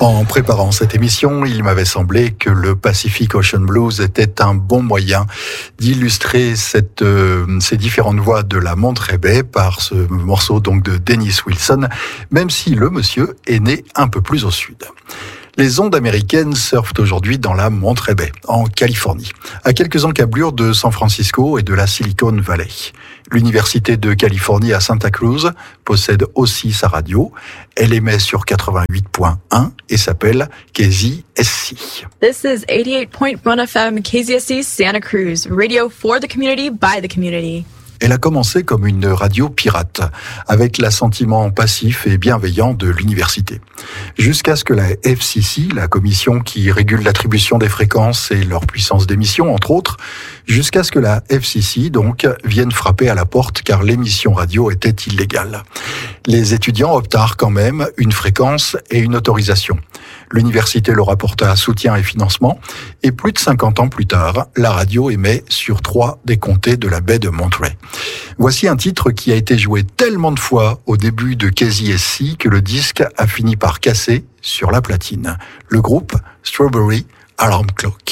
En préparant cette émission, il m'avait semblé que le Pacific Ocean Blues était un bon moyen d'illustrer ces différentes voix de la Monterey Bay par ce morceau donc de Dennis Wilson, même si le monsieur est né un peu plus au sud. Les ondes américaines surfent aujourd'hui dans la Monterey Bay, en Californie, à quelques encablures de San Francisco et de la Silicon Valley. L'Université de Californie à Santa Cruz possède aussi sa radio. Elle émet sur 88.1 et s'appelle KZSC. This is 88.1 FM KZSC Santa Cruz, radio for the community by the community. Elle a commencé comme une radio pirate, avec l'assentiment passif et bienveillant de l'université. Jusqu'à ce que la FCC, la commission qui régule l'attribution des fréquences et leur puissance d'émission, entre autres, jusqu'à ce que la FCC, donc, vienne frapper à la porte car l'émission radio était illégale. Les étudiants obtinrent quand même une fréquence et une autorisation. L'université leur apporta soutien et financement, et plus de 50 ans plus tard, la radio émet sur 3 des comtés de la baie de Monterey. Voici un titre qui a été joué tellement de fois au début de KZSC que le disque a fini par casser sur la platine. Le groupe Strawberry Alarm Clock.